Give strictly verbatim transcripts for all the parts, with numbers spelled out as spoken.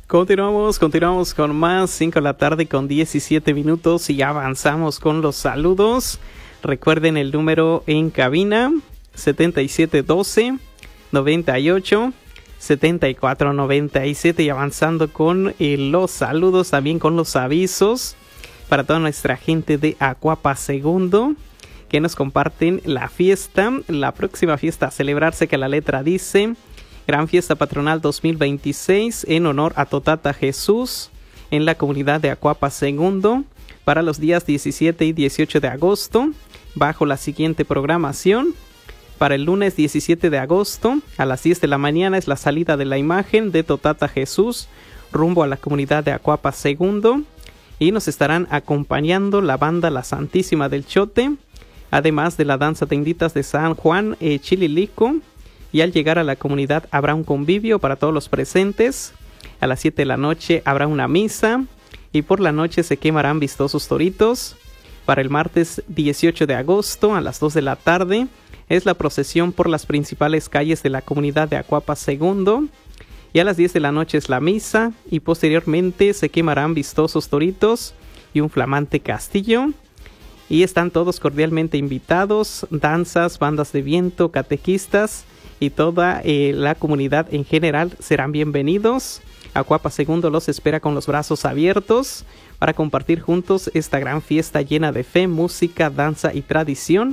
Continuamos, continuamos con más, cinco de la tarde con diecisiete minutos y avanzamos con los saludos. Recuerden el número en cabina, setenta y siete doce, noventa y ocho, setenta y cuatro noventa y siete, y avanzando con eh, los saludos, también con los avisos para toda nuestra gente de Acuapa Segundo, que nos comparten la fiesta, la próxima fiesta a celebrarse, que la letra dice: Gran Fiesta Patronal dos mil veintiséis en honor a Totata Jesús en la comunidad de Acuapa Segundo para los días diecisiete y dieciocho de agosto, bajo la siguiente programación. Para el lunes diecisiete de agosto a las diez de la mañana es la salida de la imagen de Totata Jesús rumbo a la comunidad de Acuapa Segundo, y nos estarán acompañando la banda La Santísima del Chote, además de la danza Tenditas de San Juan eh, Chililico. Y al llegar a la comunidad habrá un convivio para todos los presentes. A las siete de la noche habrá una misa y por la noche se quemarán vistosos toritos. Para el martes dieciocho de agosto a las dos de la tarde es la procesión por las principales calles de la comunidad de Acuapa Segundo. Y a las diez de la noche es la misa y posteriormente se quemarán vistosos toritos y un flamante castillo. Y están todos cordialmente invitados, danzas, bandas de viento, catequistas y toda eh, la comunidad en general serán bienvenidos. Acuapa Segundo los espera con los brazos abiertos para compartir juntos esta gran fiesta llena de fe, música, danza y tradición.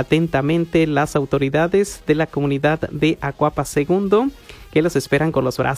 Atentamente las autoridades de la comunidad de Acuapa Segundo, que los esperan con los brazos